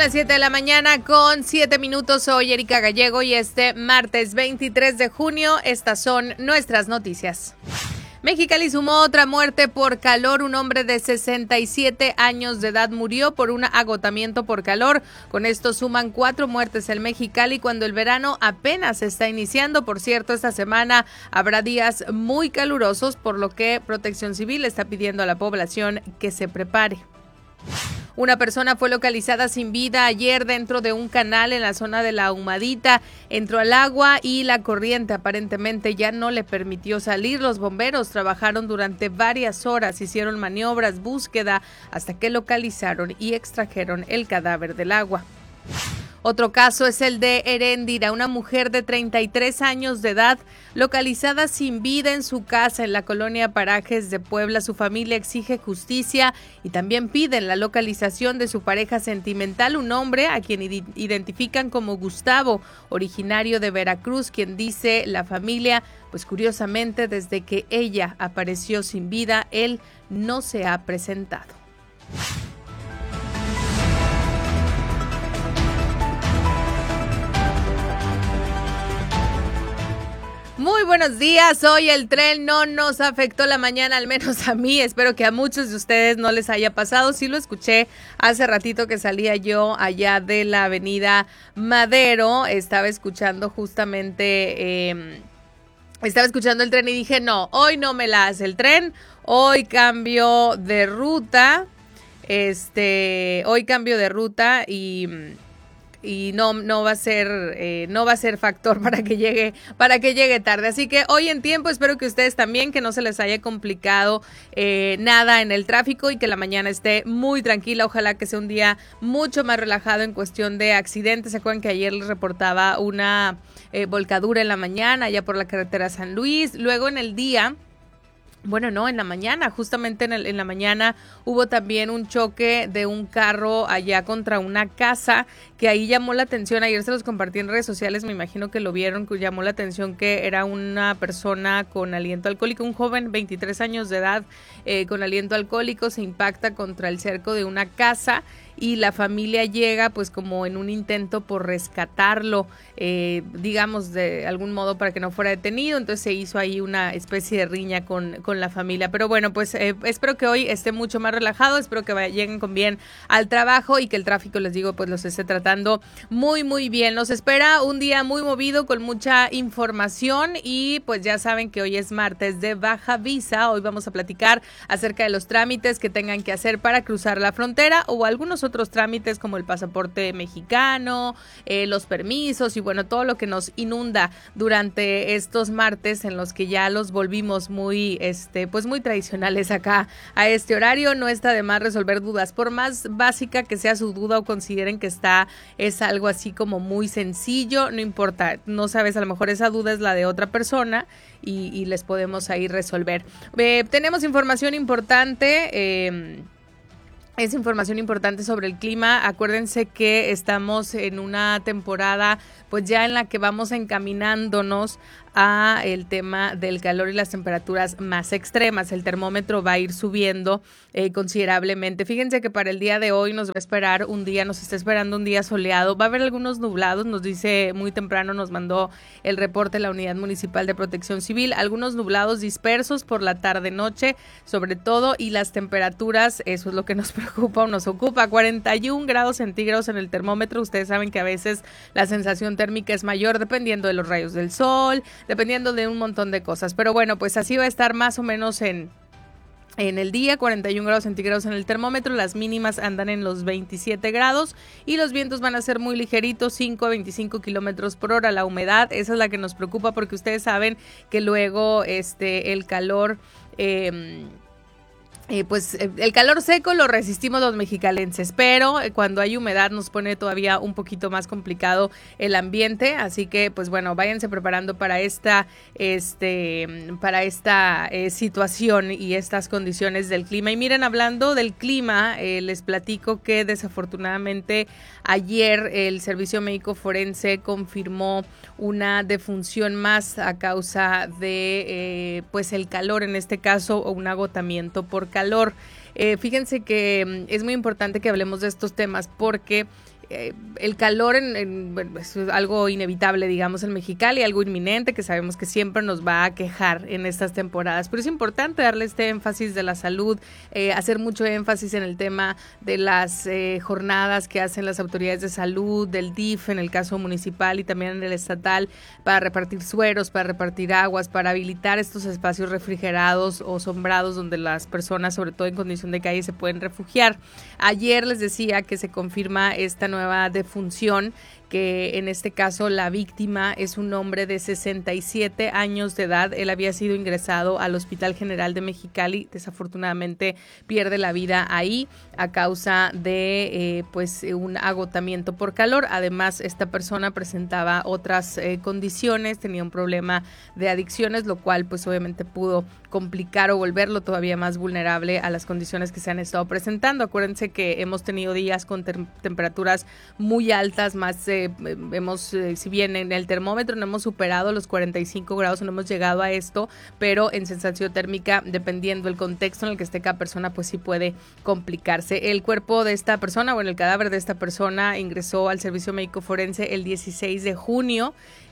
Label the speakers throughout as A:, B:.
A: las 7 de la mañana con 7 minutos. Soy Erika Gallego y este martes 23 de junio estas son nuestras noticias. Mexicali sumó otra muerte por calor. Un hombre de 67 años de edad murió por un agotamiento por calor. Con esto suman 4 muertes en Mexicali cuando el verano apenas está iniciando. Por cierto, esta semana habrá días muy calurosos, por lo que Protección Civil está pidiendo a la población que se prepare. Una persona fue localizada sin vida ayer dentro de un canal en la zona de La Humadita. Entró al agua y la corriente aparentemente ya no le permitió salir. Los bomberos trabajaron durante varias horas, hicieron maniobras, búsqueda, hasta que localizaron y extrajeron el cadáver del agua. Otro caso es el de Heréndira, una mujer de 33 años de edad localizada sin vida en su casa en la colonia Parajes de Puebla. Su familia exige justicia y también piden la localización de su pareja sentimental, un hombre a quien identifican como Gustavo, originario de Veracruz, quien dice la familia, pues curiosamente desde que ella apareció sin vida, él no se ha presentado. Muy buenos días, hoy el tren no nos afectó la mañana, al menos a mí, espero que a muchos de ustedes no les haya pasado. Sí lo escuché hace ratito que salía yo allá de la avenida Madero, estaba escuchando justamente, el tren y dije no, hoy no me la hace el tren, hoy cambio de ruta, y no va a ser factor para que llegue tarde. Así que hoy en tiempo, espero que ustedes también, que no se les haya complicado nada en el tráfico y que la mañana esté muy tranquila. Ojalá que sea un día mucho más relajado en cuestión de accidentes. ¿Se acuerdan que ayer les reportaba una volcadura en la mañana allá por la carretera San Luis? Luego en el día, bueno, no, en la mañana, justamente en la mañana hubo también un choque de un carro allá contra una casa que ahí llamó la atención. Ayer se los compartí en redes sociales, me imagino que lo vieron, que llamó la atención que era una persona con aliento alcohólico, un joven 23 años de edad con aliento alcohólico, se impacta contra el cerco de una casa y la familia llega pues como en un intento por rescatarlo, digamos de algún modo para que no fuera detenido. Entonces se hizo ahí una especie de riña con la familia, pero bueno, pues espero que hoy esté mucho más relajado, espero que lleguen con bien al trabajo y que el tráfico, les digo, pues los esté tratando muy muy bien. Nos espera un día muy movido con mucha información y pues ya saben que hoy es martes de Baja Visa. Hoy vamos a platicar acerca de los trámites que tengan que hacer para cruzar la frontera o algunos otros trámites como el pasaporte mexicano, los permisos y bueno, todo lo que nos inunda durante estos martes en los que ya los volvimos muy, pues muy tradicionales acá a este horario. No está de más resolver dudas, por más básica que sea su duda o consideren que es algo así como muy sencillo, no importa, no sabes, a lo mejor esa duda es la de otra persona y les podemos ahí resolver. Tenemos información importante. Es información importante sobre el clima. Acuérdense que estamos en una temporada pues ya en la que vamos encaminándonos a el tema del calor y las temperaturas más extremas. El termómetro va a ir subiendo considerablemente. Fíjense que para el día de hoy nos está esperando un día soleado. Va a haber algunos nublados, nos dice muy temprano, nos mandó el reporte la Unidad Municipal de Protección Civil. Algunos nublados dispersos por la tarde-noche, sobre todo, y las temperaturas, eso es lo que nos preocupa o nos ocupa. 41 grados centígrados en el termómetro. Ustedes saben que a veces la sensación térmica es mayor dependiendo de los rayos del sol, dependiendo de un montón de cosas. Pero bueno, pues así va a estar más o menos en el día, 41 grados centígrados en el termómetro, las mínimas andan en los 27 grados y los vientos van a ser muy ligeritos, 5 a 25 kilómetros por hora. La humedad, esa es la que nos preocupa porque ustedes saben que luego el calor... pues el calor seco lo resistimos los mexicalenses, pero cuando hay humedad nos pone todavía un poquito más complicado el ambiente, así que pues bueno, váyanse preparando para esta situación y estas condiciones del clima. Y miren, hablando del clima, les platico que desafortunadamente ayer el Servicio Médico Forense confirmó una defunción más a causa de pues el calor, en este caso, o un agotamiento por calor. Fíjense que es muy importante que hablemos de estos temas porque el calor bueno, es algo inevitable, digamos, en Mexicali, algo inminente que sabemos que siempre nos va a quejar en estas temporadas, pero es importante darle este énfasis de la salud, hacer mucho énfasis en el tema de las jornadas que hacen las autoridades de salud, del DIF en el caso municipal y también en el estatal, para repartir sueros, para repartir aguas, para habilitar estos espacios refrigerados o sombrados donde las personas, sobre todo en condición de calle, se pueden refugiar. Ayer les decía que se confirma esta nueva defunción, que en este caso la víctima es un hombre de 67 años de edad. Él había sido ingresado al Hospital General de Mexicali, desafortunadamente pierde la vida ahí a causa de pues un agotamiento por calor. Además, esta persona presentaba otras condiciones, tenía un problema de adicciones, lo cual pues obviamente pudo complicar o volverlo todavía más vulnerable a las condiciones que se han estado presentando. Acuérdense que hemos tenido días con temperaturas muy altas, más si bien en el termómetro no hemos superado los 45 grados, no hemos llegado a esto, pero en sensación térmica, dependiendo del contexto en el que esté cada persona, pues sí puede complicarse. El cuerpo de esta persona, el cadáver de esta persona ingresó al servicio médico forense el 16 de junio.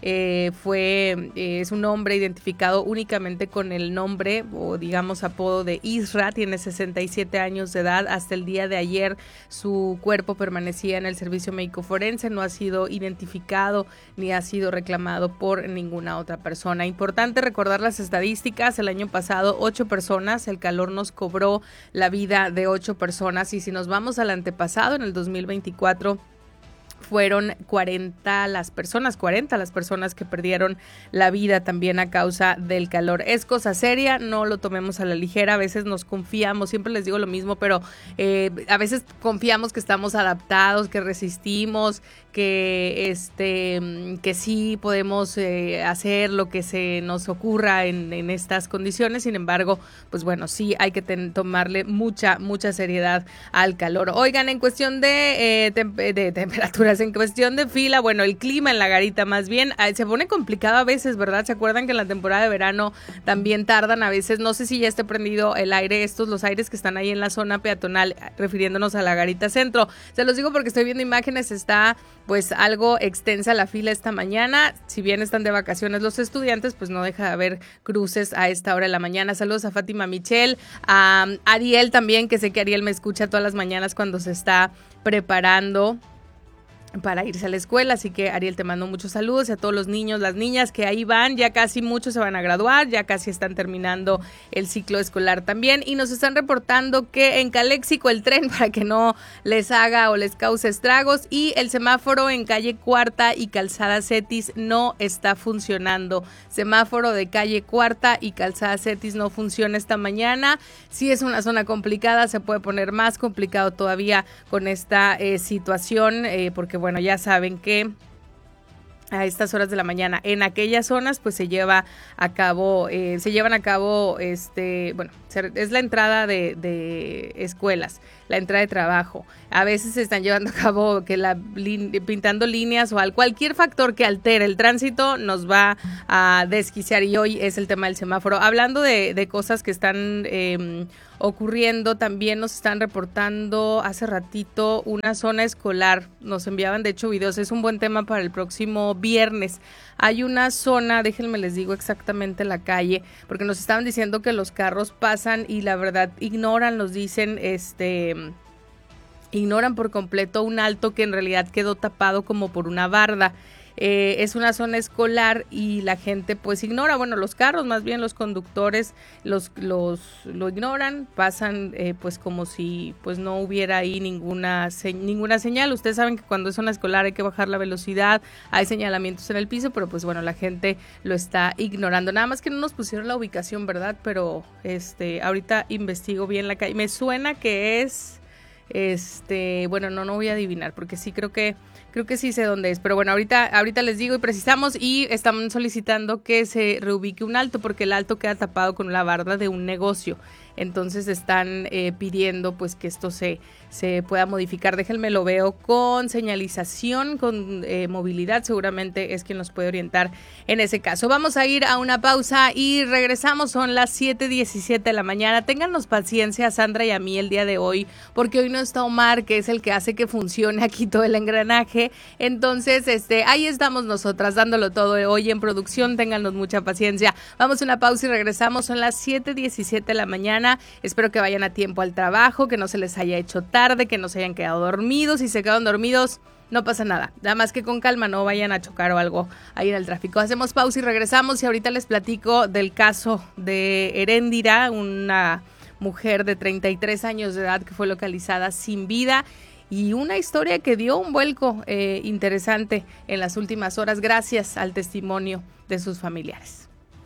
A: Es un hombre identificado únicamente con el nombre o digamos apodo de Isra, tiene 67 años de edad. Hasta el día de ayer su cuerpo permanecía en el servicio médico forense, no ha sido identificado ni ha sido reclamado por ninguna otra persona. Importante recordar las estadísticas: el año pasado 8 personas, el calor nos cobró la vida de 8 personas, y si nos vamos al antepasado, en el 2024 fueron 40 las personas que perdieron la vida también a causa del calor. Es cosa seria, no lo tomemos a la ligera. A veces nos confiamos, siempre les digo lo mismo, pero a veces confiamos que estamos adaptados, que resistimos, que sí podemos hacer lo que se nos ocurra en estas condiciones. Sin embargo, pues bueno, sí hay que tomarle mucha seriedad al calor. Oigan, en cuestión de temperaturas, en cuestión de fila, bueno, el clima en la Garita más bien se pone complicado a veces, ¿verdad? ¿Se acuerdan que en la temporada de verano también tardan a veces? No sé si ya esté prendido el aire, los aires que están ahí en la zona peatonal, refiriéndonos a la Garita Centro. Se los digo porque estoy viendo imágenes, está pues algo extensa la fila esta mañana. Si bien están de vacaciones los estudiantes, pues no deja de haber cruces a esta hora de la mañana. Saludos a Fátima Michelle, a Ariel también, que sé que Ariel me escucha todas las mañanas cuando se está preparando para irse a la escuela, así que Ariel, te mando muchos saludos, y a todos los niños, las niñas que ahí van, ya casi muchos se van a graduar, ya casi están terminando el ciclo escolar también, y nos están reportando que en Caléxico el tren, para que no les haga o les cause estragos, y el semáforo en calle Cuarta y Calzada Cetis no está funcionando. Semáforo de calle Cuarta y Calzada Cetis no funciona esta mañana. Sí es una zona complicada, se puede poner más complicado todavía con esta situación, porque bueno, ya saben que a estas horas de la mañana en aquellas zonas pues se llevan a cabo es la entrada de escuelas, la entrada de trabajo. A veces se están llevando a cabo pintando líneas o cualquier factor que altere el tránsito nos va a desquiciar, y hoy es el tema del semáforo. Hablando de cosas que están ocurriendo, también nos están reportando hace ratito una zona escolar, nos enviaban de hecho videos, es un buen tema para el próximo viernes. Hay una zona, déjenme les digo exactamente la calle, porque nos estaban diciendo que los carros pasan y la verdad ignoran, nos dicen, ignoran por completo un alto que en realidad quedó tapado como por una barda. Es una zona escolar y la gente pues ignora, bueno, los carros, más bien los conductores lo ignoran, pasan pues como si pues no hubiera ahí ninguna señal. Ustedes saben que cuando es zona escolar hay que bajar la velocidad, hay señalamientos en el piso, pero pues bueno, la gente lo está ignorando. Nada más que no nos pusieron la ubicación, ¿verdad? Pero ahorita investigo bien la calle. Me suena que es bueno, no voy a adivinar porque sí creo que sí sé dónde es, pero bueno, ahorita les digo y precisamos, y están solicitando que se reubique un alto porque el alto queda tapado con la barda de un negocio. entonces están pidiendo pues que esto se pueda modificar. Déjenme lo veo con señalización, con movilidad, seguramente es quien nos puede orientar en ese caso. Vamos a ir a una pausa y regresamos, son las 7:17 de la mañana. Téngannos paciencia a Sandra y a mí el día de hoy, porque hoy no está Omar, que es el que hace que funcione aquí todo el engranaje. Entonces, ahí estamos nosotras dándolo todo hoy en producción. Téngannos mucha paciencia. Vamos a una pausa y regresamos. Son las 7:17 de la mañana. Espero que vayan a tiempo al trabajo, que no se les haya hecho tarde, que no se hayan quedado dormidos. Si se quedaron dormidos, no pasa nada. Nada más que con calma, no vayan a chocar o algo ahí en el tráfico. Hacemos pausa y regresamos. Y ahorita les platico del caso de Heréndira, una mujer de 33 años de edad que fue localizada sin vida. Y una historia que dio un vuelco interesante en las últimas horas gracias al testimonio de sus familiares.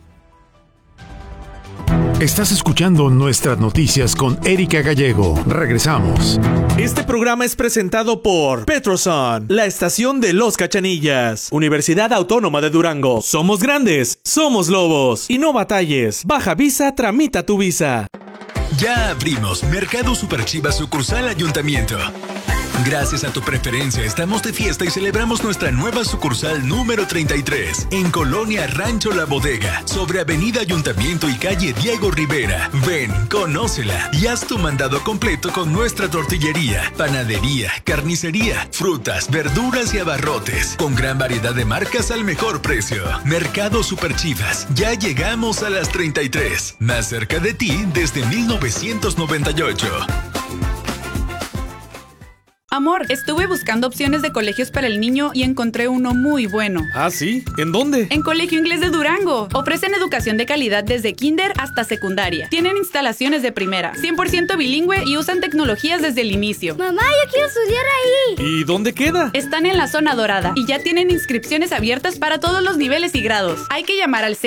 B: Estás escuchando Nuestras Noticias con Erika Gallego. Regresamos.
C: Este programa es presentado por Petroson, la estación de Los Cachanillas, Universidad Autónoma de Durango. Somos grandes, somos lobos. Y no batalles. Baja visa, tramita tu visa.
D: Ya abrimos Mercado Super Chivas sucursal Ayuntamiento. Gracias a tu preferencia estamos de fiesta y celebramos nuestra nueva sucursal número 33 en Colonia Rancho La Bodega, sobre Avenida Ayuntamiento y calle Diego Rivera. Ven, conócela y haz tu mandado completo con nuestra tortillería, panadería, carnicería, frutas, verduras y abarrotes, con gran variedad de marcas al mejor precio. Mercado Super Chivas, ya llegamos a las 33, más cerca de ti desde 1998.
E: Amor, estuve buscando opciones de colegios para el niño y encontré uno muy bueno.
C: ¿Ah, sí? ¿En dónde?
E: En Colegio Inglés de Durango. Ofrecen educación de calidad desde kinder hasta secundaria. Tienen instalaciones de primera, 100% bilingüe y usan tecnologías desde el inicio.
F: Mamá, yo quiero estudiar ahí.
C: ¿Y dónde queda?
E: Están en la zona dorada y ya tienen inscripciones abiertas para todos los niveles y grados. Hay que llamar al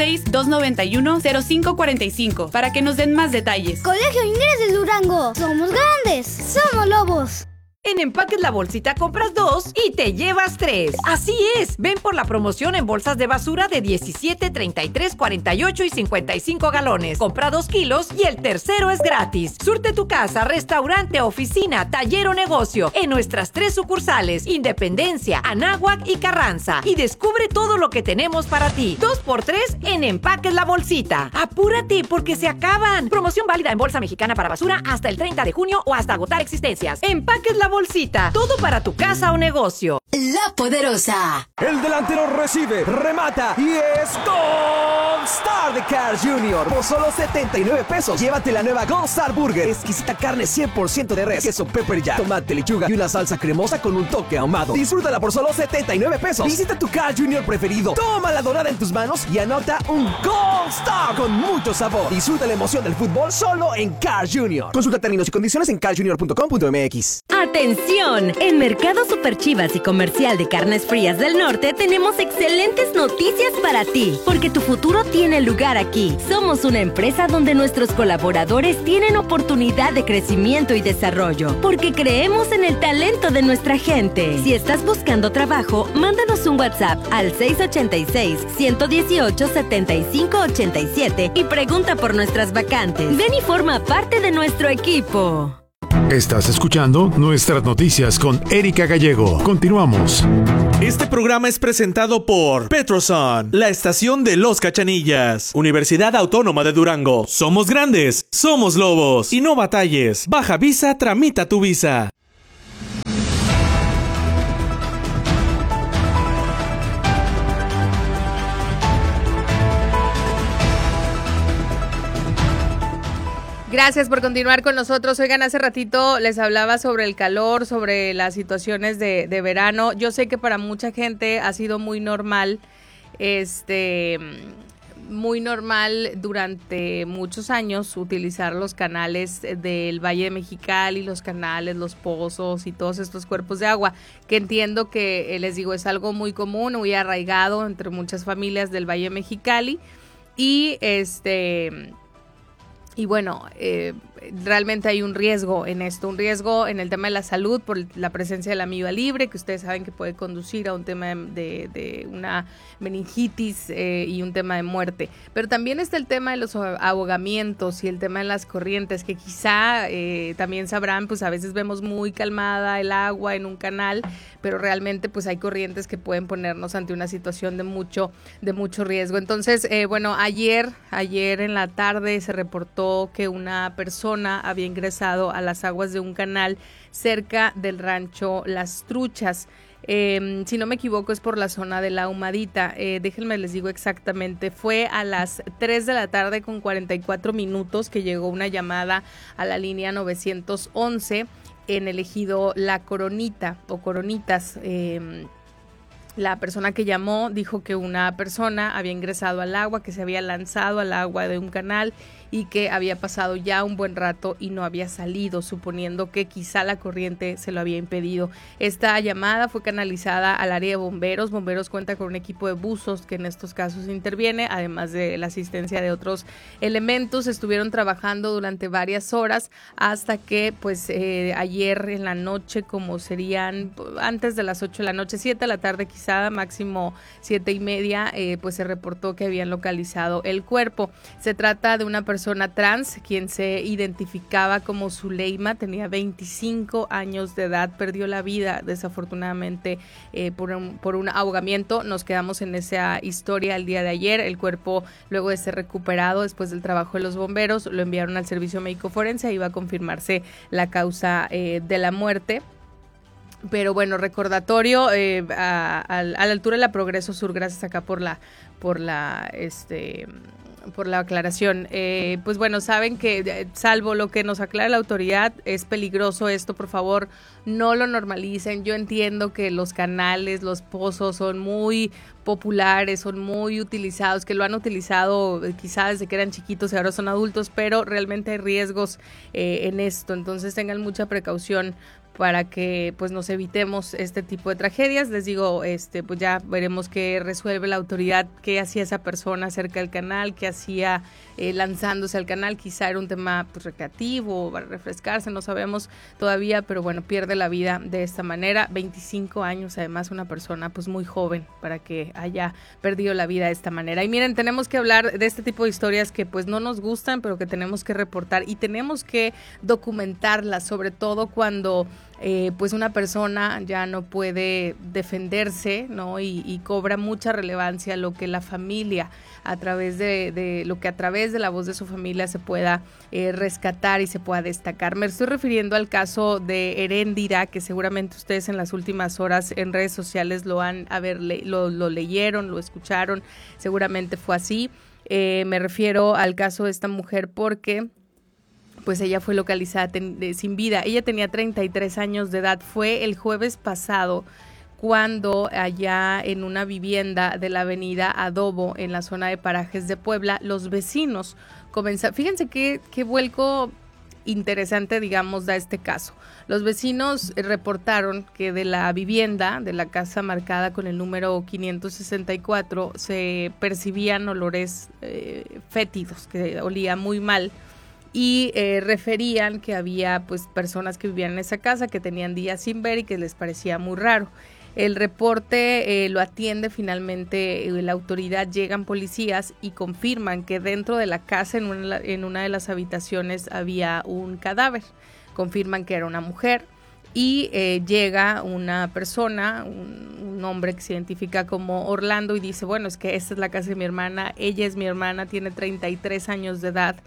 E: 686-291-0545 para que nos den más detalles.
F: Colegio Inglés de Durango. Somos grandes, somos lobos.
G: En Empaques La Bolsita compras 2 y te llevas 3. Así es, ven por la promoción en bolsas de basura de 17, 33, 48 y 55 galones. Compra 2 kilos y el tercero es gratis. Surte tu casa, restaurante, oficina, taller o negocio en nuestras 3 sucursales: Independencia, Anáhuac y Carranza. Y descubre todo lo que tenemos para ti. 2x3 en Empaques La Bolsita. Apúrate porque se acaban. Promoción válida en bolsa mexicana para basura hasta el 30 de junio o hasta agotar existencias. Empaques La Bolsita, todo para tu casa o negocio.
H: La Poderosa.
I: El delantero recibe, remata y es Gold Star de Carl Jr. Por solo 79 pesos, llévate la nueva Gold Star Burger. Exquisita carne 100% de res, queso pepper jack, tomate, lechuga y una salsa cremosa con un toque ahumado. Disfrútala por solo 79 pesos. Visita tu Carl Jr. preferido, toma la dorada en tus manos y anota un Gold Star con mucho sabor. Disfruta la emoción del fútbol solo en Carl Jr. Consulta términos y condiciones en carljr.com.mx.
H: ¡Atención! En Mercado Super Chivas y Comercial de Carnes Frías del Norte tenemos excelentes noticias para ti, porque tu futuro tiene lugar aquí. Somos una empresa donde nuestros colaboradores tienen oportunidad de crecimiento y desarrollo, porque creemos en el talento de nuestra gente. Si estás buscando trabajo, mándanos un WhatsApp al 686-118-7587 y pregunta por nuestras vacantes. Ven y forma parte de nuestro equipo.
B: Estás escuchando Nuestras Noticias con Erika Gallego. Continuamos.
C: Este programa es presentado por Petroson, la estación de Los Cachanillas, Universidad Autónoma de Durango. Somos grandes, somos lobos. Y no batalles. Baja visa, tramita tu visa.
A: Gracias por continuar con nosotros. Oigan, hace ratito les hablaba sobre el calor, sobre las situaciones de verano. Yo sé que para mucha gente ha sido muy normal, muy normal durante muchos años utilizar los canales del Valle de Mexicali, los canales, los pozos y todos estos cuerpos de agua, que entiendo que, les digo, es algo muy común, muy arraigado entre muchas familias del Valle de Mexicali. Y bueno, realmente hay un riesgo en esto, un riesgo en el tema de la salud por la presencia de la amiba libre, que ustedes saben que puede conducir a un tema de una meningitis y un tema de muerte. Pero también está el tema de los ahogamientos y el tema de las corrientes, que quizá también sabrán, pues a veces vemos muy calmada el agua en un canal, pero realmente pues hay corrientes que pueden ponernos ante una situación de mucho riesgo. Entonces, bueno, ayer en la tarde se reportó que una persona había ingresado a las aguas de un canal cerca del rancho Las Truchas. Si no me equivoco es por la zona de La Humadita. Déjenme les digo exactamente, fue a las 3 de la tarde con 44 minutos que llegó una llamada a la línea 911 en el ejido La Coronita o Coronitas. La persona que llamó dijo que una persona había ingresado al agua, que se había lanzado al agua de un canal y que había pasado ya un buen rato y no había salido, suponiendo que quizá la corriente se lo había impedido. Esta llamada fue canalizada al área de bomberos. Bomberos cuenta con un equipo de buzos que en estos casos interviene, además de la asistencia de otros elementos. Estuvieron trabajando durante varias horas hasta que pues ayer en la noche, como serían antes de las 8 de la noche, 7 de la tarde quizá, máximo 7:30, pues se reportó que habían localizado el cuerpo. Se trata de una persona trans, quien se identificaba como Zuleima, tenía 25 años de edad, perdió la vida desafortunadamente por un ahogamiento. Nos quedamos en esa historia el día de ayer. El cuerpo, luego de ser recuperado después del trabajo de los bomberos, lo enviaron al servicio médico forense y va a confirmarse la causa de la muerte. Pero bueno, recordatorio a la altura de la Progreso Sur, gracias acá por la aclaración. Pues bueno, saben que salvo lo que nos aclara la autoridad, es peligroso esto, por favor, no lo normalicen. Yo entiendo que los canales, los pozos son muy populares, son muy utilizados, que lo han utilizado quizá desde que eran chiquitos y ahora son adultos, pero realmente hay riesgos en esto, entonces tengan mucha precaución para que pues nos evitemos este tipo de tragedias. Les digo, pues ya veremos qué resuelve la autoridad, qué hacía esa persona cerca del canal, qué hacía lanzándose al canal. Quizá era un tema pues recreativo, para refrescarse, no sabemos todavía, pero bueno, pierde la vida de esta manera. 25 años, además una persona pues muy joven para que haya perdido la vida de esta manera. Y miren, tenemos que hablar de este tipo de historias que pues no nos gustan, pero que tenemos que reportar y tenemos que documentarlas, sobre todo cuando pues una persona ya no puede defenderse, ¿no? Y cobra mucha relevancia lo que la familia a través de la voz de su familia se pueda rescatar y se pueda destacar. Me estoy refiriendo al caso de Heréndira, que seguramente ustedes en las últimas horas en redes sociales lo leyeron, lo escucharon, seguramente fue así. Me refiero al caso de esta mujer porque pues ella fue localizada sin vida. Ella tenía 33 años de edad. Fue el jueves pasado cuando allá en una vivienda de la avenida Adobo, en la zona de Parajes de Puebla, los vecinos comenzaron. Fíjense qué vuelco interesante, digamos, da este caso. Los vecinos reportaron que de la vivienda, de la casa marcada con el número 564, se percibían olores fétidos, que olía muy mal. Y referían que había pues personas que vivían en esa casa que tenían días sin ver y que les parecía muy raro. El reporte lo atiende finalmente la autoridad, llegan policías y confirman que dentro de la casa, en una de las habitaciones, había un cadáver. Confirman que era una mujer y llega una persona, un hombre que se identifica como Orlando y dice, bueno, es que esta es la casa de mi hermana, ella es mi hermana, tiene 33 años de edad.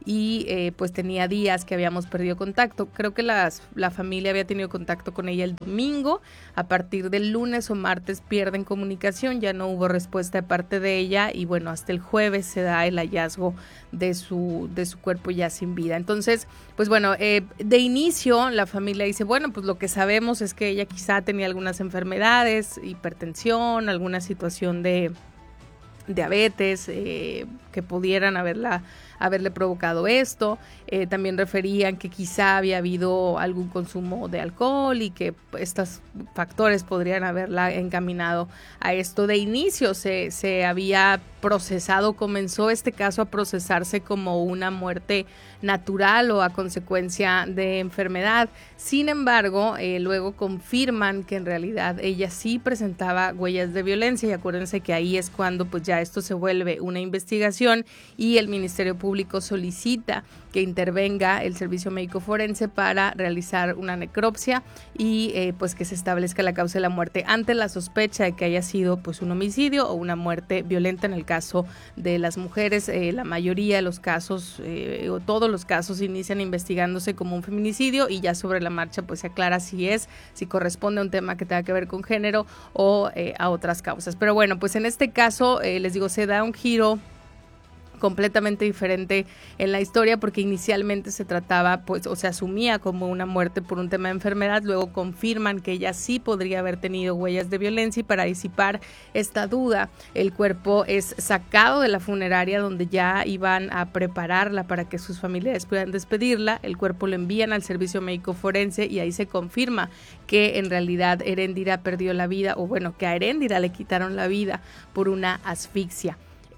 A: Y pues tenía días que habíamos perdido contacto. Creo que la familia había tenido contacto con ella el domingo. A partir del lunes o martes pierden comunicación, ya no hubo respuesta de parte de ella y bueno, hasta el jueves se da el hallazgo de su cuerpo ya sin vida. Entonces, pues bueno, de inicio la familia dice, bueno, pues lo que sabemos es que ella quizá tenía algunas enfermedades, hipertensión, alguna situación de diabetes, que pudieran haberle provocado esto. También referían que quizá había habido algún consumo de alcohol y que estos factores podrían haberla encaminado a esto. De inicio se había procesado, comenzó este caso a procesarse como una muerte natural o a consecuencia de enfermedad. Sin embargo, luego confirman que en realidad ella sí presentaba huellas de violencia, y acuérdense que ahí es cuando pues ya esto se vuelve una investigación y el Ministerio Público solicita que intervenga el Servicio Médico Forense para realizar una necropsia y pues que se establezca la causa de la muerte ante la sospecha de que haya sido pues un homicidio o una muerte violenta en el caso de las mujeres. La mayoría de los casos o todos los casos inician investigándose como un feminicidio y ya sobre la marcha pues se aclara si corresponde a un tema que tenga que ver con género o a otras causas. Pero bueno, pues en este caso les digo, se da un giro completamente diferente en la historia, porque inicialmente se trataba pues o se asumía como una muerte por un tema de enfermedad. Luego confirman que ella sí podría haber tenido huellas de violencia, y para disipar esta duda el cuerpo es sacado de la funeraria donde ya iban a prepararla para que sus familiares puedan despedirla. El cuerpo lo envían al Servicio Médico Forense y ahí se confirma que en realidad Heréndira perdió la vida, o bueno, que a Heréndira le quitaron la vida por una asfixia.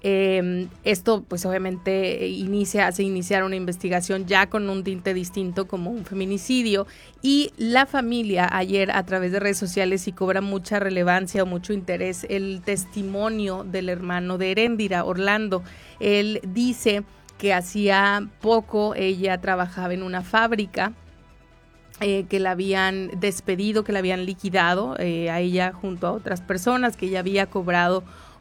A: Esto pues obviamente hace iniciar una investigación ya con un tinte distinto como un feminicidio, y la familia ayer a través de redes sociales, y cobra mucha relevancia o mucho interés el testimonio del hermano de Heréndira, Orlando. Él dice que hacía poco ella trabajaba en una fábrica, que la habían despedido, que la habían liquidado a ella junto a otras personas, que ella había cobrado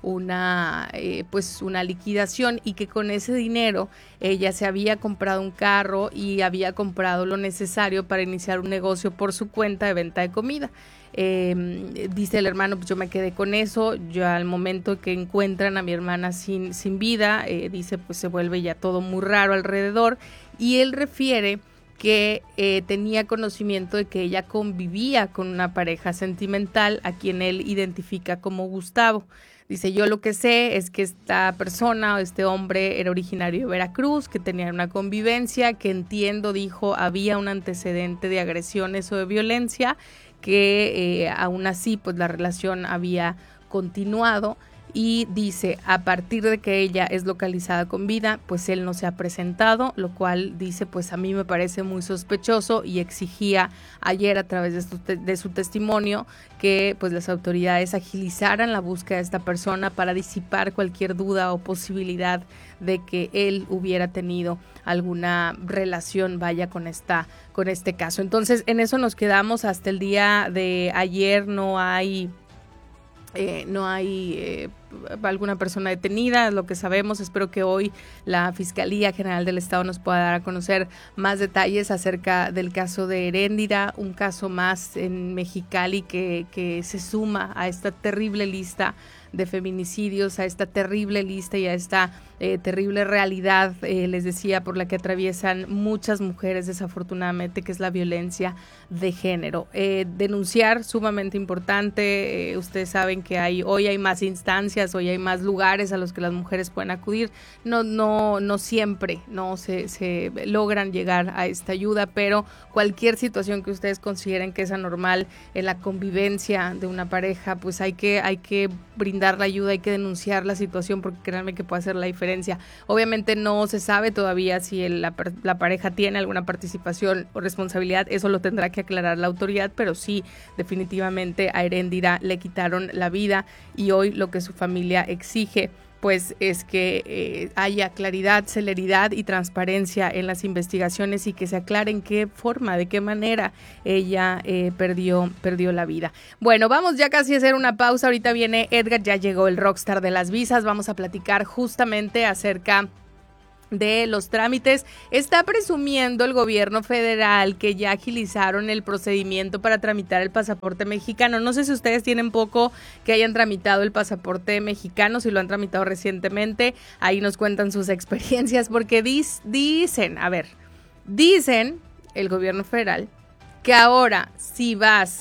A: una liquidación, y que con ese dinero ella se había comprado un carro y había comprado lo necesario para iniciar un negocio por su cuenta de venta de comida. Dice el hermano, pues yo me quedé con eso. Yo al momento que encuentran a mi hermana sin vida, dice pues se vuelve ya todo muy raro alrededor, y él refiere que tenía conocimiento de que ella convivía con una pareja sentimental a quien él identifica como Gustavo. Dice, yo lo que sé es que esta persona o este hombre era originario de Veracruz, que tenía una convivencia, que entiendo, dijo, había un antecedente de agresiones o de violencia, que aún así pues la relación había continuado. Y dice, a partir de que ella es localizada con vida, pues él no se ha presentado, lo cual dice, pues a mí me parece muy sospechoso, y exigía ayer a través de su testimonio que pues las autoridades agilizaran la búsqueda de esta persona para disipar cualquier duda o posibilidad de que él hubiera tenido alguna relación, con este caso. Entonces, en eso nos quedamos hasta el día de ayer. No hay alguna persona detenida, es lo que sabemos. Espero que hoy la Fiscalía General del Estado nos pueda dar a conocer más detalles acerca del caso de Heréndira, un caso más en Mexicali que se suma a esta terrible lista de feminicidios, a esta terrible lista y a esta terrible realidad, les decía, por la que atraviesan muchas mujeres desafortunadamente, que es la violencia de género. Denunciar, sumamente importante. Ustedes saben que hoy hay más instancias, hoy hay más lugares a los que las mujeres pueden acudir. No siempre se logran llegar a esta ayuda, pero cualquier situación que ustedes consideren que es anormal en la convivencia de una pareja, pues hay que brindar la ayuda, hay que denunciar la situación, porque créanme que puede hacer la diferencia. Obviamente no se sabe todavía si la pareja tiene alguna participación o responsabilidad, eso lo tendrá que aclarar la autoridad, pero sí, definitivamente a Heréndira le quitaron la vida, y hoy lo que su familia exige pues es que haya claridad, celeridad y transparencia en las investigaciones, y que se aclare en qué forma, de qué manera ella perdió la vida. Bueno, vamos ya casi a hacer una pausa. Ahorita viene Edgar, ya llegó el rockstar de las visas. Vamos a platicar justamente acerca de los trámites. Está presumiendo el gobierno federal que ya agilizaron el procedimiento para tramitar el pasaporte mexicano. No sé si ustedes tienen poco que hayan tramitado el pasaporte mexicano, si lo han tramitado recientemente. Ahí nos cuentan sus experiencias, porque dicen el gobierno federal que ahora si vas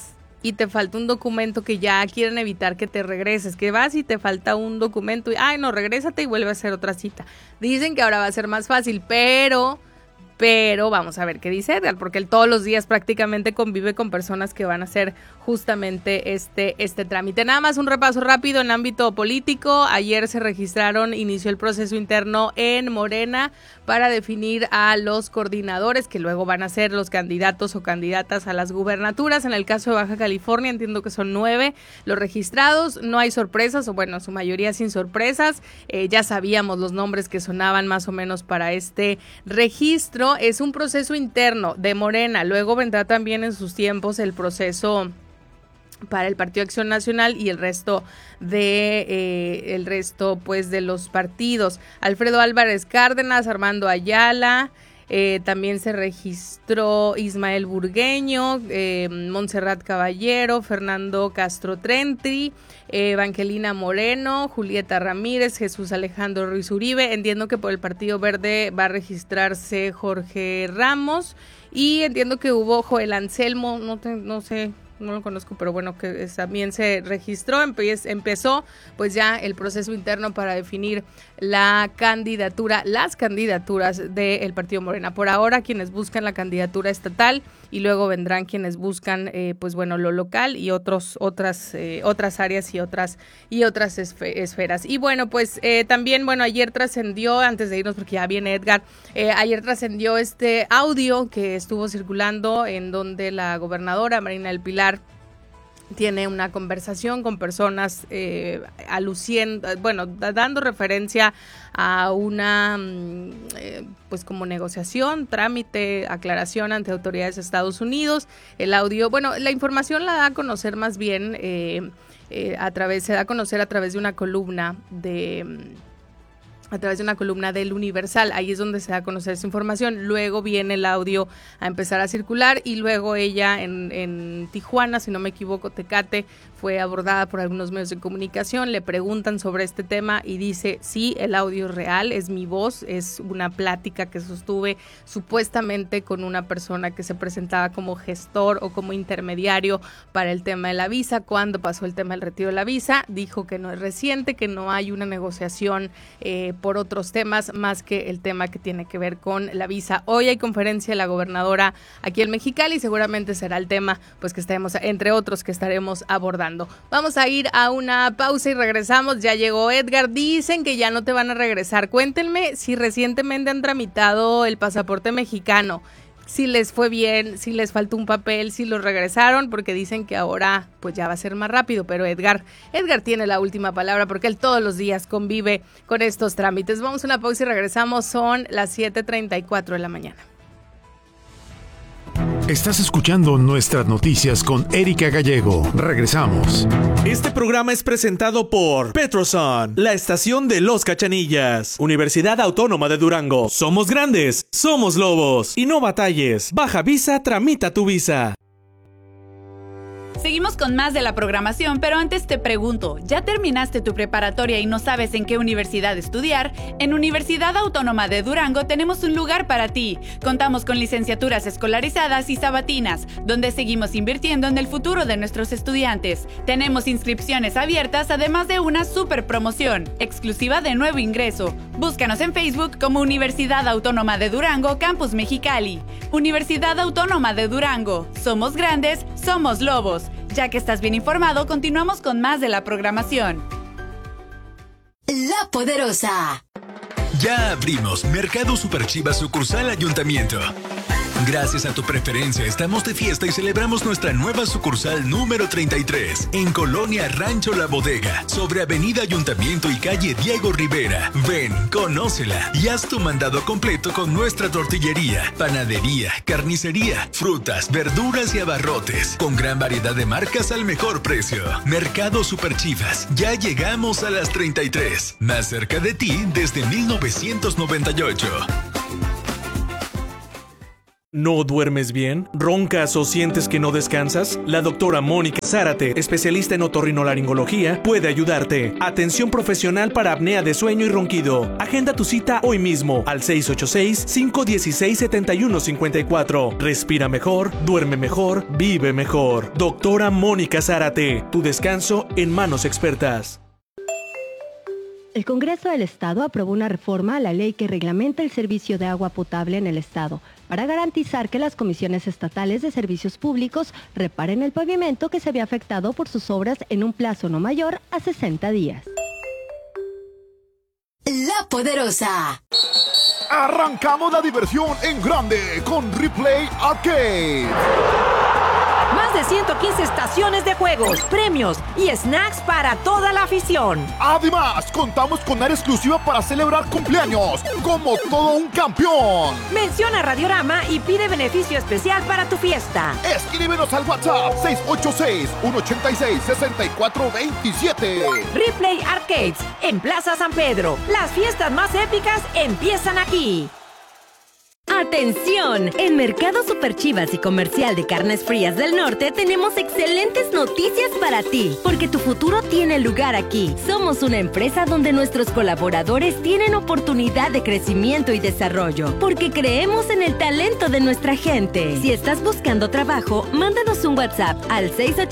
A: y te falta un documento que ya quieren evitar que te regreses, que vas y te falta un documento y, ay no, regrésate y vuelve a hacer otra cita. Dicen que ahora va a ser más fácil, pero vamos a ver qué dice Edgar, porque él todos los días prácticamente convive con personas que van a hacer justamente este trámite. Nada más un repaso rápido en ámbito político. Ayer inició el proceso interno en Morena para definir a los coordinadores que luego van a ser los candidatos o candidatas a las gubernaturas. En el caso de Baja California entiendo que son 9 los registrados, no hay sorpresas, o bueno, su mayoría sin sorpresas. Ya sabíamos los nombres que sonaban más o menos para este registro. Es un proceso interno de Morena, luego vendrá también en sus tiempos el proceso para el Partido Acción Nacional y el resto pues de los partidos. Alfredo Álvarez Cárdenas, Armando Ayala, también se registró Ismael Burgueño, Montserrat Caballero, Fernando Castro Trentri, Evangelina Moreno, Julieta Ramírez, Jesús Alejandro Ruiz Uribe. Entiendo que por el Partido Verde va a registrarse Jorge Ramos y entiendo que hubo Joel Anselmo, no sé, no lo conozco, pero bueno, que también se registró, empezó pues ya el proceso interno para definir las candidaturas del Partido Morena. Por ahora quienes buscan la candidatura estatal y luego vendrán quienes buscan pues bueno, lo local y otras áreas y otras esferas. Y bueno, pues también, bueno, ayer trascendió, antes de irnos porque ya viene Edgar, ayer trascendió este audio que estuvo circulando en donde la gobernadora Marina del Pilar tiene una conversación con personas dando referencia a una pues como negociación, trámite, aclaración ante autoridades de Estados Unidos. El audio, bueno, la información la da a conocer más bien se da a conocer a través de una columna del Universal. Ahí es donde se da a conocer esa información. Luego viene el audio a empezar a circular y luego ella en Tijuana, si no me equivoco, Tecate, fue abordada por algunos medios de comunicación, le preguntan sobre este tema y dice, sí, el audio es real, es mi voz, es una plática que sostuve supuestamente con una persona que se presentaba como gestor o como intermediario para el tema de la visa. Cuando pasó el tema del retiro de la visa, dijo que no es reciente, que no hay una negociación por otros temas más que el tema que tiene que ver con la visa. Hoy hay conferencia de la gobernadora aquí en Mexicali y seguramente será el tema pues que estaremos, entre otros, que estaremos abordando. Vamos a ir a una pausa y regresamos. Ya llegó Edgar. Dicen que ya no te van a regresar. Cuéntenme si recientemente han tramitado el pasaporte mexicano, si les fue bien, si les faltó un papel, si los regresaron, porque dicen que ahora pues ya va a ser más rápido, pero Edgar tiene la última palabra porque él todos los días convive con estos trámites. Vamos a una pausa y regresamos. Son las 7:34 de la mañana.
B: Estás escuchando Nuestras Noticias con Erika Gallego. Regresamos.
C: Este programa es presentado por Petroson, la estación de Los Cachanillas, Universidad Autónoma de Durango. Somos grandes, somos lobos. Y no batalles. Baja Visa, tramita tu visa.
E: Seguimos con más de la programación, pero antes te pregunto, ¿ya terminaste tu preparatoria y no sabes en qué universidad estudiar? En Universidad Autónoma de Durango tenemos un lugar para ti. Contamos con licenciaturas escolarizadas y sabatinas, donde seguimos invirtiendo en el futuro de nuestros estudiantes. Tenemos inscripciones abiertas, además de una super promoción, exclusiva de nuevo ingreso. Búscanos en Facebook como Universidad Autónoma de Durango, Campus Mexicali. Universidad Autónoma de Durango. Somos grandes, somos lobos. Ya que estás bien informado, continuamos con más de la programación.
J: La Poderosa.
D: Ya abrimos Mercado Super Chivas sucursal Ayuntamiento. Gracias a tu preferencia estamos de fiesta y celebramos nuestra nueva sucursal número 33 en Colonia Rancho La Bodega, sobre Avenida Ayuntamiento y calle Diego Rivera. Ven, conócela y haz tu mandado completo con nuestra tortillería, panadería, carnicería, frutas, verduras y abarrotes, con gran variedad de marcas al mejor precio. Mercado Super Chivas, ya llegamos a las 33, más cerca de ti desde 1998.
C: ¿No duermes bien? ¿Roncas o sientes que no descansas? La doctora Mónica Zárate, especialista en otorrinolaringología, puede ayudarte. Atención profesional para apnea de sueño y ronquido. Agenda tu cita hoy mismo al 686-516-7154. Respira mejor, duerme mejor, vive mejor. Doctora Mónica Zárate, tu descanso en manos expertas.
H: El Congreso del Estado aprobó una reforma a la ley que reglamenta el servicio de agua potable en el Estado para garantizar que las comisiones estatales de servicios públicos reparen el pavimento que se había afectado por sus obras en un plazo no mayor a 60 días.
J: La Poderosa.
K: Arrancamos la diversión en grande con Replay Arcade.
G: Más de 115 estaciones de juegos, premios y snacks para toda la afición.
K: Además, contamos con área exclusiva para celebrar cumpleaños, como todo un campeón.
G: Menciona Radiorama y pide beneficio especial para tu fiesta.
K: Escríbenos al WhatsApp 686-186-6427.
G: Replay Arcades, en Plaza San Pedro. Las fiestas más épicas empiezan aquí.
H: ¡Atención! En Mercado Super Chivas y Comercial de Carnes Frías del Norte tenemos excelentes noticias para ti, porque tu futuro tiene lugar aquí. Somos una empresa donde nuestros colaboradores tienen oportunidad de crecimiento y desarrollo, porque creemos en el talento de nuestra gente. Si estás buscando trabajo, mándanos un WhatsApp al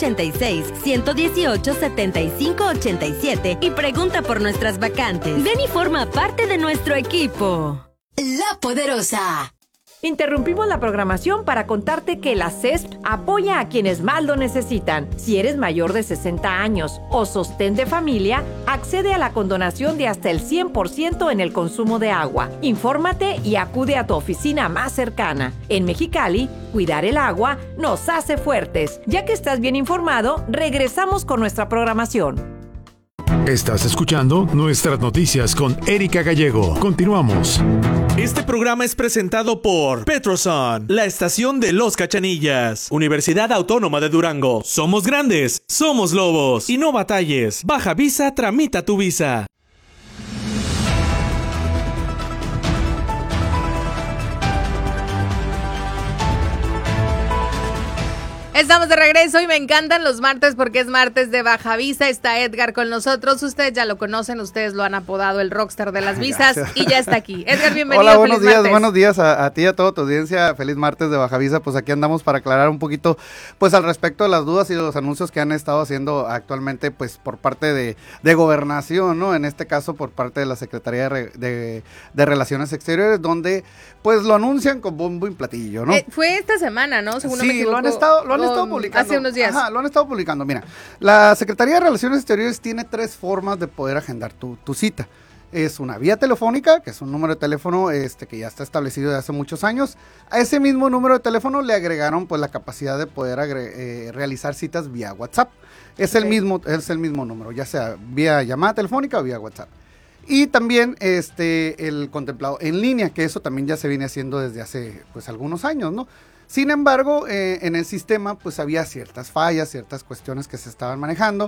H: 686-118-7587 y pregunta por nuestras vacantes. Ven y forma parte de nuestro equipo.
J: La Poderosa.
G: Interrumpimos la programación para contarte que la CESP apoya a quienes más lo necesitan. Si eres mayor de 60 años o sostén de familia, accede a la condonación de hasta el 100% en el consumo de agua. Infórmate y acude a tu oficina más cercana. En Mexicali, cuidar el agua nos hace fuertes. Ya que estás bien informado, regresamos con nuestra programación.
B: Estás escuchando Nuestras Noticias con Erika Gallego. Continuamos.
C: Este programa es presentado por Petroson, la estación de Los Cachanillas. Universidad Autónoma de Durango. Somos grandes, somos lobos. Y no batalles. Baja Visa, tramita tu visa.
A: Estamos de regreso y me encantan los martes porque es martes de Baja Visa. Está Edgar con nosotros. Ustedes ya lo conocen, ustedes lo han apodado el rockstar de las visas. Gracias. Y ya está aquí. Edgar, bienvenido.
L: Hola, buenos días a ti y a toda tu audiencia. Feliz martes de Baja Visa. Pues aquí andamos para aclarar un poquito pues al respecto de las dudas y de los anuncios que han estado haciendo actualmente pues por parte de Gobernación, ¿no? En este caso por parte de la Secretaría de Relaciones Exteriores, donde pues lo anuncian con bombo y platillo, ¿no?
A: Fue esta semana, ¿no? Según no me equivoco.
L: lo han estado publicando.
A: Hace unos días.
L: Ajá, lo han estado publicando. Mira, la Secretaría de Relaciones Exteriores tiene 3 formas de poder agendar tu cita. Es una vía telefónica, que es un número de teléfono que ya está establecido desde hace muchos años. A ese mismo número de teléfono le agregaron pues la capacidad de poder realizar citas vía WhatsApp. Es el mismo número, ya sea vía llamada telefónica o vía WhatsApp. Y también el contemplado en línea, que eso también ya se viene haciendo desde hace pues algunos años, ¿no? Sin embargo, en el sistema pues había ciertas fallas, ciertas cuestiones que se estaban manejando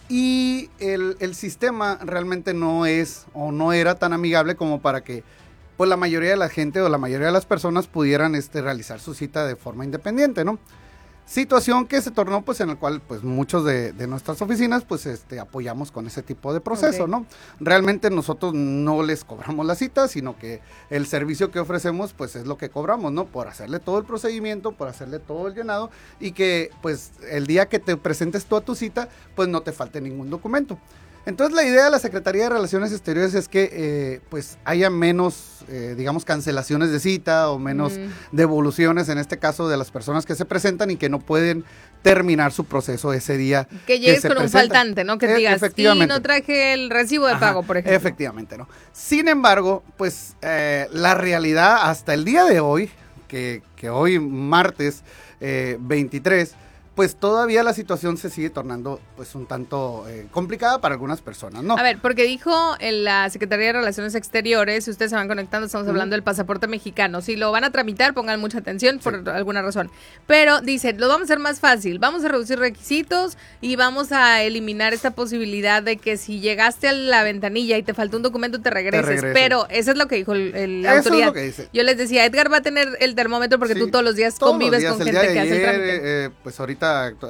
L: y el sistema realmente no es o no era tan amigable como para que pues la mayoría de la gente o la mayoría de las personas pudieran realizar su cita de forma independiente, ¿no? Situación que se tornó pues en el cual pues muchos de nuestras oficinas pues apoyamos con ese tipo de proceso, okay, ¿no? Realmente nosotros no les cobramos la cita, sino que el servicio que ofrecemos pues es lo que cobramos, ¿no? Por hacerle todo el procedimiento, por hacerle todo el llenado y que pues el día que te presentes tú a tu cita pues no te falte ningún documento. Entonces la idea de la Secretaría de Relaciones Exteriores es que pues haya menos, digamos, cancelaciones de cita o menos devoluciones, en este caso de las personas que se presentan y que no pueden terminar su proceso ese día.
A: Que llegues con un faltante, ¿no? Que te digas, y no traje el recibo de pago, por ejemplo.
L: Efectivamente, ¿no? Sin embargo, pues la realidad hasta el día de hoy, que hoy martes 23, pues todavía la situación se sigue tornando pues un tanto complicada para algunas personas, ¿no?
A: A ver, porque dijo en la Secretaría de Relaciones Exteriores, si ustedes se van conectando, estamos hablando del pasaporte mexicano. Si lo van a tramitar, pongan mucha atención por alguna razón. Pero dice, lo vamos a hacer más fácil, vamos a reducir requisitos y vamos a eliminar esta posibilidad de que si llegaste a la ventanilla y te faltó un documento, te regreses. Pero eso es lo que dijo la autoridad.
L: Es lo que dice.
A: Yo les decía, Edgar va a tener el termómetro porque tú todos los días convives con gente que hace el trámite.
L: Pues ahorita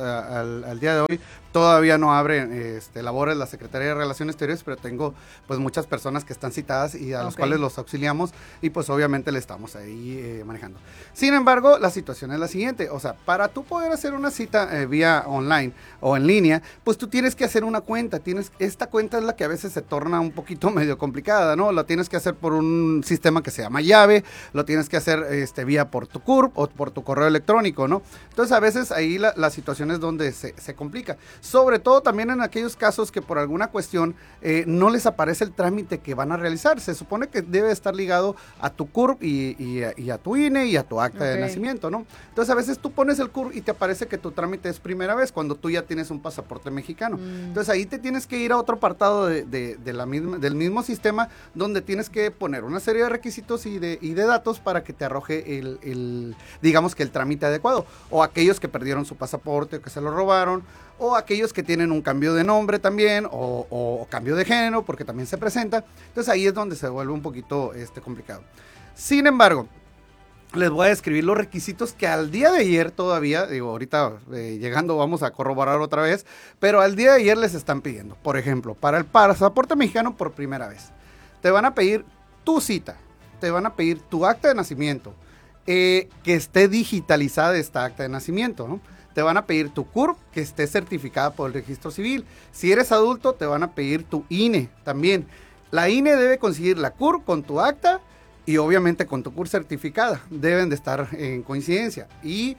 L: al día de hoy todavía no abre labores la Secretaría de Relaciones Exteriores, pero tengo pues muchas personas que están citadas y a los cuales los auxiliamos y pues obviamente le estamos ahí manejando. Sin embargo, la situación es la siguiente, o sea, para tú poder hacer una cita vía online o en línea, pues tú tienes que hacer una cuenta, esta cuenta es la que a veces se torna un poquito medio complicada, ¿no? La tienes que hacer por un sistema que se llama llave, lo tienes que hacer vía por tu CURP o por tu correo electrónico, ¿no? Entonces a veces ahí la situación es donde se complica. Sobre todo también en aquellos casos que por alguna cuestión no les aparece el trámite que van a realizar. Se supone que debe estar ligado a tu CURP y a tu INE y a tu acta de nacimiento, ¿no? Entonces a veces tú pones el CURP y te aparece que tu trámite es primera vez cuando tú ya tienes un pasaporte mexicano. Entonces ahí te tienes que ir a otro apartado del mismo sistema donde tienes que poner una serie de requisitos y de datos para que te arroje digamos que el trámite adecuado. O aquellos que perdieron su pasaporte o que se lo robaron, o aquellos que tienen un cambio de nombre también, o cambio de género, porque también se presenta. Entonces ahí es donde se vuelve un poquito complicado. Sin embargo, les voy a describir los requisitos que al día de ayer todavía, ahorita llegando vamos a corroborar otra vez, pero al día de ayer les están pidiendo. Por ejemplo, para el pasaporte mexicano por primera vez, te van a pedir tu cita, te van a pedir tu acta de nacimiento, que esté digitalizada esta acta de nacimiento, ¿no? Te van a pedir tu CURP que esté certificada por el registro civil. Si eres adulto, te van a pedir tu INE también. La INE debe conseguir la CURP con tu acta y obviamente con tu CURP certificada. Deben de estar en coincidencia. Y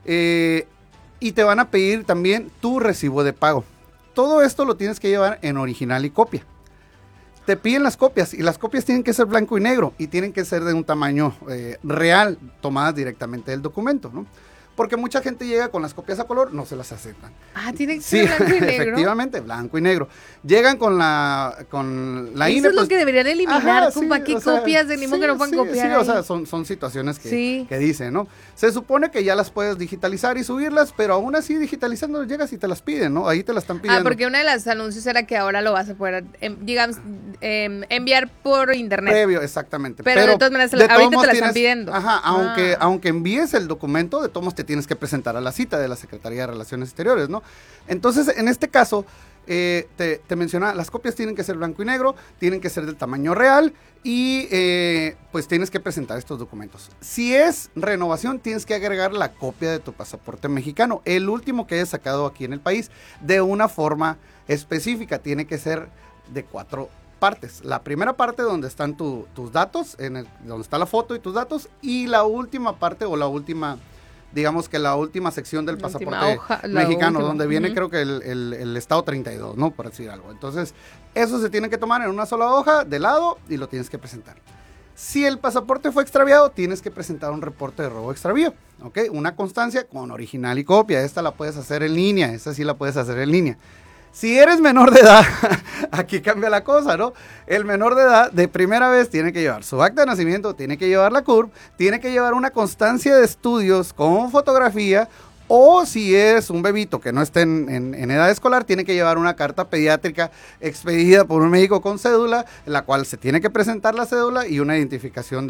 L: te van a pedir también tu recibo de pago. Todo esto lo tienes que llevar en original y copia. Te piden las copias y las copias tienen que ser blanco y negro y tienen que ser de un tamaño real, tomadas directamente del documento, ¿no? Porque mucha gente llega con las copias a color, no se las aceptan.
A: Ah, tiene que ser blanco y negro.
L: Efectivamente, blanco y negro. Llegan con la INE.
A: Eso es lo que deberían eliminar, ¿para qué copias de ningún que no puedan copiar?
L: Sí, o sea, son situaciones que dicen, ¿no? Se supone que ya las puedes digitalizar y subirlas, pero aún así digitalizando llegas y te las piden, ¿no? Ahí te las están pidiendo.
A: Ah, porque uno de los anuncios era que ahora lo vas a poder, digamos, enviar por internet.
L: Previo, exactamente.
A: Pero de todas maneras, ahorita te la están pidiendo.
L: Ajá, aunque envíes el documento, de todos modos te tienes que presentar a la cita de la Secretaría de Relaciones Exteriores, ¿no? Entonces, en este caso, te menciona, las copias tienen que ser blanco y negro, tienen que ser del tamaño real y pues tienes que presentar estos documentos. Si es renovación, tienes que agregar la copia de tu pasaporte mexicano, el último que hayas sacado aquí en el país, de una forma específica, tiene que ser de 4 partes. La primera parte donde están tus datos, donde está la foto y tus datos, y la última parte o la última, digamos que la última sección del pasaporte mexicano, donde viene creo que el estado 32, ¿no? Por decir algo. Entonces, eso se tiene que tomar en una sola hoja de lado y lo tienes que presentar. Si el pasaporte fue extraviado, tienes que presentar un reporte de robo extravío, ¿ok? Una constancia con original y copia. Esta la puedes hacer en línea, esta sí la puedes hacer en línea. Si eres menor de edad, aquí cambia la cosa, ¿no? El menor de edad, de primera vez, tiene que llevar su acta de nacimiento, tiene que llevar la CURP, tiene que llevar una constancia de estudios con fotografía, o si es un bebito que no esté en edad escolar, tiene que llevar una carta pediátrica expedida por un médico con cédula, en la cual se tiene que presentar la cédula y una identificación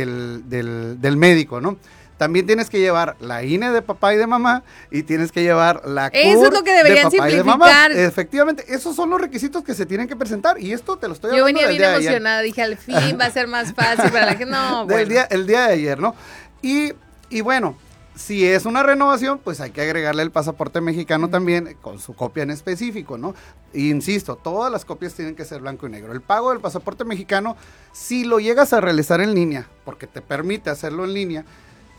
L: del médico, ¿no? También tienes que llevar la INE de papá y de mamá y tienes que llevar la CURP
A: Eso es lo que deberían
L: de papá
A: simplificar.
L: Y de mamá. Efectivamente, esos son los requisitos que se tienen que presentar y esto te lo estoy hablando.
A: Yo venía bien emocionada, dije al fin va a ser más fácil para la gente. No, bueno.
L: El día de ayer, ¿no? Y bueno, si es una renovación, pues hay que agregarle el pasaporte mexicano también con su copia en específico, ¿no? Insisto, todas las copias tienen que ser blanco y negro. El pago del pasaporte mexicano, si lo llegas a realizar en línea, porque te permite hacerlo en línea,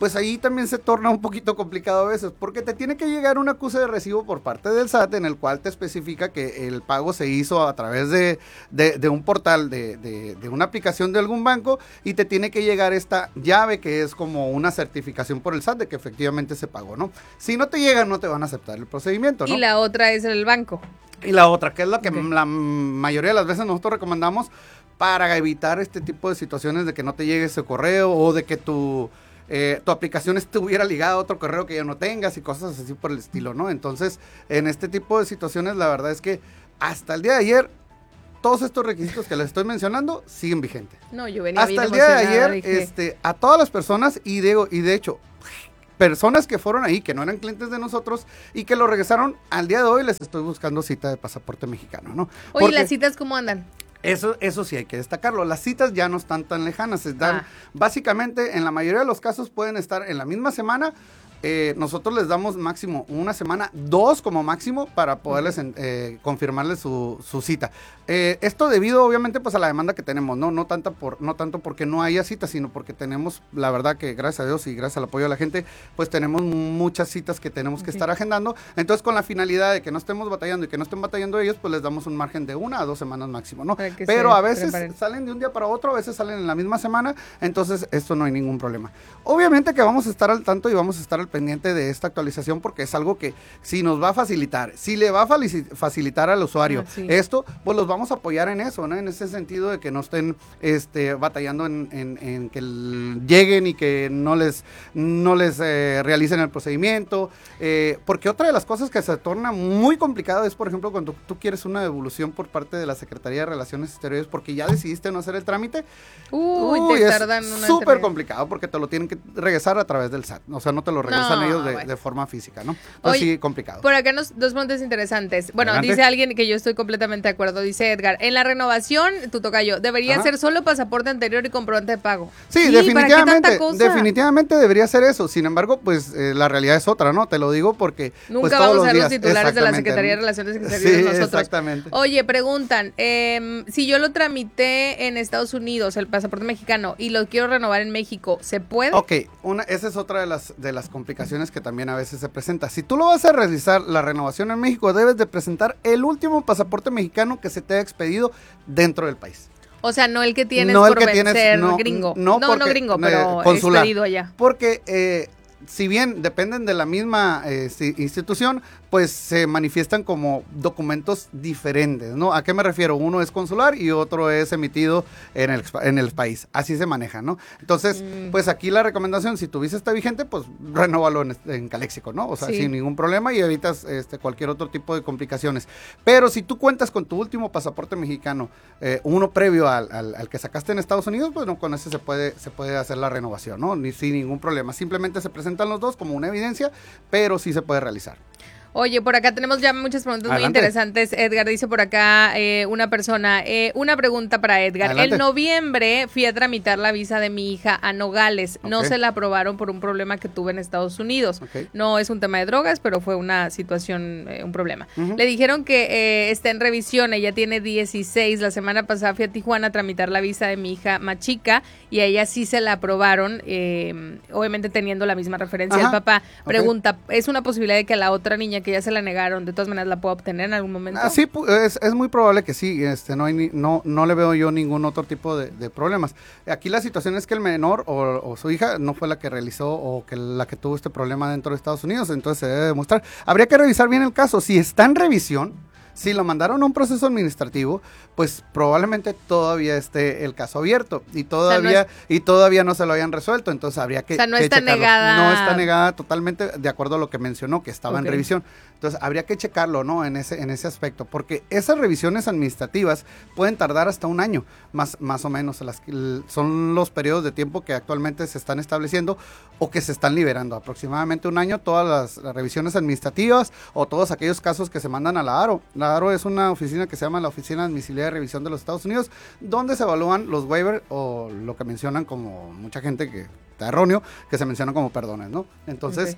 L: pues ahí también se torna un poquito complicado a veces, porque te tiene que llegar un acuse de recibo por parte del SAT en el cual te especifica que el pago se hizo a través de un portal, de una aplicación de algún banco, y te tiene que llegar esta llave que es como una certificación por el SAT de que efectivamente se pagó, ¿no? Si no te llega, no te van a aceptar el procedimiento, ¿no?
A: Y la otra es el banco.
L: Y la otra, que es la que la mayoría de las veces nosotros recomendamos para evitar este tipo de situaciones de que no te llegue ese correo o de que tu aplicación estuviera ligada a otro correo que ya no tengas y cosas así por el estilo, ¿no? Entonces, en este tipo de situaciones, la verdad es que hasta el día de ayer, todos estos requisitos que les estoy mencionando siguen vigentes.
A: No, yo venía
L: hasta el día de ayer, a todas las personas, y de hecho, personas que fueron ahí, que no eran clientes de nosotros y que lo regresaron, al día de hoy les estoy buscando cita de pasaporte mexicano, ¿no?
A: Oye, ¿las citas cómo andan?
L: Eso sí hay que destacarlo. Las citas ya no están tan lejanas. Se dan, básicamente, en la mayoría de los casos pueden estar en la misma semana. Nosotros les damos máximo una semana, 2 como máximo, para poderles confirmarles su cita. Esto debido, obviamente, pues a la demanda que tenemos, no tanto porque no haya citas, sino porque tenemos, la verdad que gracias a Dios y gracias al apoyo de la gente, pues tenemos muchas citas que tenemos que estar agendando. Entonces, con la finalidad de que no estemos batallando y que no estén batallando ellos, pues les damos un margen de 1 a 2 semanas máximo, ¿no? Pero a veces salen de un día para otro, a veces salen en la misma semana, entonces esto no hay ningún problema. Obviamente que vamos a estar al tanto y vamos a estar al pendiente de esta actualización, porque es algo que si nos va a facilitar, si le va a facilitar al usuario esto, pues los vamos a apoyar en eso, ¿no? En ese sentido de que no estén batallando en que lleguen y que no les realicen el procedimiento, porque otra de las cosas que se torna muy complicado es, por ejemplo, cuando tú quieres una devolución por parte de la Secretaría de Relaciones Exteriores porque ya decidiste no hacer el trámite.
A: Te tardan
L: es súper complicado porque te lo tienen que regresar a través del SAT, o sea, no te lo regresan ellos de forma física, ¿no? Entonces, sí, complicado.
A: Por acá dos preguntas interesantes. Bueno,
L: Adelante.
A: dice alguien que yo estoy completamente de acuerdo, dice Edgar, en la renovación, tu tocayo, debería ser solo pasaporte anterior y comprobante de pago.
L: Sí, definitivamente debería ser eso. Sin embargo, pues la realidad es otra, ¿no? Te lo digo porque
A: nunca
L: pues,
A: vamos
L: todos
A: a ser los
L: días,
A: titulares de la Secretaría de Relaciones Exteriores nosotros.
L: Exactamente.
A: Oye, preguntan, si yo lo tramité en Estados Unidos, el pasaporte mexicano, y lo quiero renovar en México, ¿se puede?
L: Ok, esa es otra de las complicaciones que también a veces se presenta. Si tú lo vas a realizar la renovación en México, debes de presentar el último pasaporte mexicano que se te haya expedido dentro del país.
A: O sea, no el que tienes por ser gringo.
L: No
A: gringo, pero
L: consular,
A: expedido allá.
L: Porque si bien dependen de la misma institución, pues se manifiestan como documentos diferentes, ¿no? ¿A qué me refiero? Uno es consular y otro es emitido en el país. Así se maneja, ¿no? Entonces, pues aquí la recomendación, si tu visa está vigente, pues renóvalo en Caléxico, ¿no? O sea, sin ningún problema y evitas cualquier otro tipo de complicaciones. Pero si tú cuentas con tu último pasaporte mexicano, uno previo al que sacaste en Estados Unidos, pues no, con ese se puede hacer la renovación, ¿no? Sin ningún problema. Simplemente se presentan los dos como una evidencia, pero sí se puede realizar.
A: Oye, por acá tenemos ya muchas preguntas muy interesantes. Edgar dice por acá una persona, una pregunta para Edgar.
L: Adelante.
A: En noviembre fui a tramitar la visa de mi hija a Nogales. No se la aprobaron por un problema que tuve en Estados Unidos. No es un tema de drogas, pero fue una situación, un problema. Le dijeron que está en revisión, ella tiene 16. La semana pasada fui a Tijuana a tramitar la visa de mi hija más chica y a ella sí se la aprobaron, obviamente teniendo la misma referencia del papá. Pregunta, ¿es una posibilidad de que a la otra niña que ya se la negaron, de todas maneras la puedo obtener en algún momento?
L: Sí, es muy probable que sí, no le veo yo ningún otro tipo de problemas. Aquí la situación es que el menor o su hija no fue la que realizó o que la que tuvo este problema dentro de Estados Unidos, entonces se debe demostrar. Habría que revisar bien el caso, si está en revisión, si lo mandaron a un proceso administrativo, pues probablemente todavía esté el caso abierto y todavía no se lo hayan resuelto, entonces habría que
A: no está
L: checarlo.
A: negada.
L: No está negada totalmente, de acuerdo a lo que mencionó, que estaba en revisión. Entonces habría que checarlo, ¿no? En ese aspecto, porque esas revisiones administrativas pueden tardar hasta un año, más o menos, son los periodos de tiempo que actualmente se están estableciendo o que se están liberando, aproximadamente un año, todas las revisiones administrativas o todos aquellos casos que se mandan a la ARO. La ARO es una oficina que se llama la Oficina de Admisibilidad y Revisión de los Estados Unidos, donde se evalúan los waivers o lo que mencionan como mucha gente que erróneo, que se menciona como perdones, ¿no? Entonces,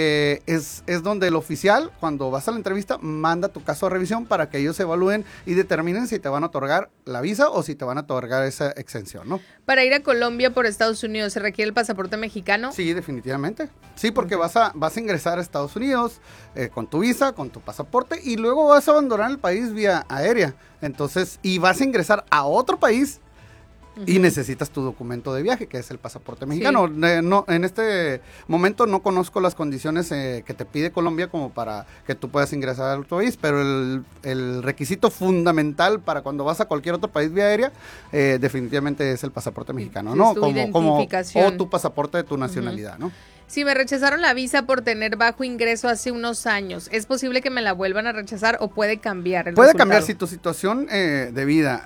L: es donde el oficial, cuando vas a la entrevista, manda tu caso a revisión para que ellos evalúen y determinen si te van a otorgar la visa o si te van a otorgar esa exención, ¿no?
A: Para ir a Colombia por Estados Unidos, ¿se requiere el pasaporte mexicano?
L: Sí, definitivamente. Sí, porque vas a ingresar a Estados Unidos con tu visa, con tu pasaporte, y luego vas a abandonar el país vía aérea. Entonces, y vas a ingresar a otro país y necesitas tu documento de viaje, que es el pasaporte mexicano. Sí. No, en este momento no conozco las condiciones que te pide Colombia como para que tú puedas ingresar al otro país, pero el requisito fundamental para cuando vas a cualquier otro país vía aérea, definitivamente es el pasaporte mexicano, ¿no? O tu pasaporte de tu nacionalidad, ¿no?
A: Si me rechazaron la visa por tener bajo ingreso hace unos años, ¿es posible que me la vuelvan a rechazar o puede cambiar el resultado?
L: Cambiar si tu situación de vida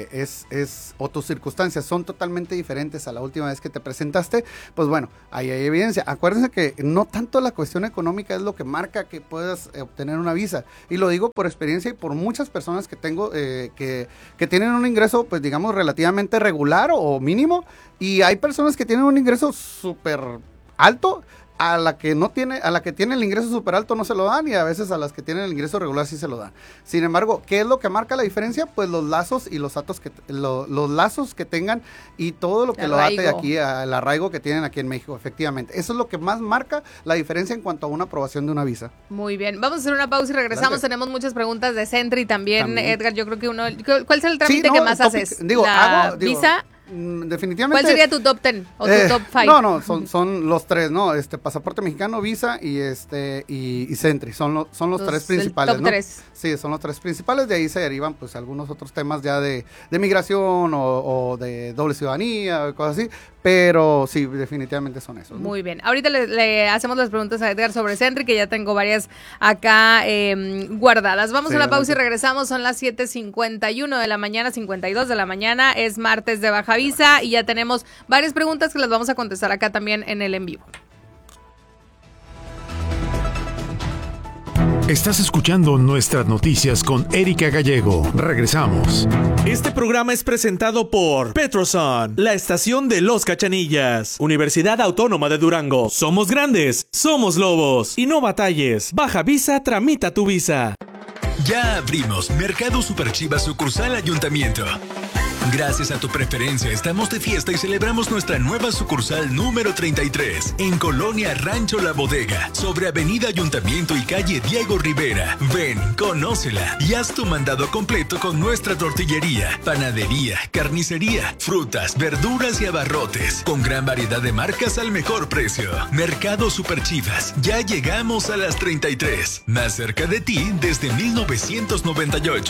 L: o tus circunstancias son totalmente diferentes a la última vez que te presentaste, pues bueno, ahí hay evidencia. Acuérdense que no tanto la cuestión económica es lo que marca que puedas obtener una visa, y lo digo por experiencia y por muchas personas que tengo que tienen un ingreso, pues digamos, relativamente regular o mínimo, y hay personas que tienen un ingreso súper alto, a la que tiene el ingreso súper alto no se lo dan, y a veces a las que tienen el ingreso regular sí se lo dan. Sin embargo, ¿qué es lo que marca la diferencia? Pues los lazos y los lazos que tengan y todo lo que lo ate aquí, el arraigo que tienen aquí en México, efectivamente. Eso es lo que más marca la diferencia en cuanto a una aprobación de una visa.
A: Muy bien, vamos a hacer una pausa y regresamos. Dale. Tenemos muchas preguntas de Sentry también. Edgar, yo creo que ¿cuál es el trámite que más haces? ¿Visa?
L: Definitivamente.
A: ¿Cuál sería tu top 10 o tu top 5?
L: No, son los tres, ¿no? Pasaporte mexicano, visa y Sentry, son los tres principales,
A: top
L: ¿no?
A: 3.
L: Sí, son los tres principales, de ahí se derivan pues algunos otros temas ya de migración o de doble ciudadanía, cosas así, pero sí, definitivamente son esos, ¿no?
A: Muy bien, ahorita le hacemos las preguntas a Edgar sobre Sentry, que ya tengo varias acá guardadas. Vamos a una pausa y regresamos, son las 7:51 de la mañana, 52 de la mañana, es martes de Baja Visa y ya tenemos varias preguntas que las vamos a contestar acá también en el en vivo.
B: Estás escuchando Nuestras Noticias con Erika Gallego. Regresamos.
C: Este programa es presentado por Petroson, la estación de Los Cachanillas, Universidad Autónoma de Durango. Somos grandes, somos lobos. Y no batalles. Baja Visa, tramita tu visa.
D: Ya abrimos Mercado Super Chivas sucursal Ayuntamiento. Gracias a tu preferencia estamos de fiesta y celebramos nuestra nueva sucursal número 33 en Colonia Rancho La Bodega, sobre Avenida Ayuntamiento y calle Diego Rivera. Ven, conócela y haz tu mandado completo con nuestra tortillería, panadería, carnicería, frutas, verduras y abarrotes, con gran variedad de marcas al mejor precio. Mercado Super Chivas, ya llegamos a las 33, más cerca de ti desde 1998.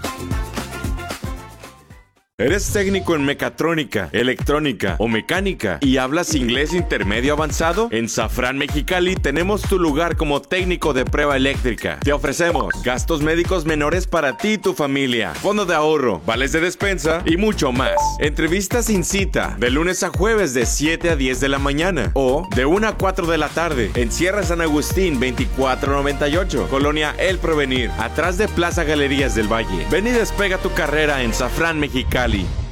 M: ¿Eres técnico en mecatrónica, electrónica o mecánica y hablas inglés intermedio avanzado? En Safran Mexicali tenemos tu lugar como técnico de prueba eléctrica. Te ofrecemos gastos médicos menores para ti y tu familia, fondo de ahorro, vales de despensa y mucho más. Entrevistas sin cita, de lunes a jueves de 7 a 10 de la mañana o de 1 a 4 de la tarde. En Sierra San Agustín 2498, Colonia El Provenir, atrás de Plaza Galerías del Valle. Ven y despega tu carrera en Safran Mexicali.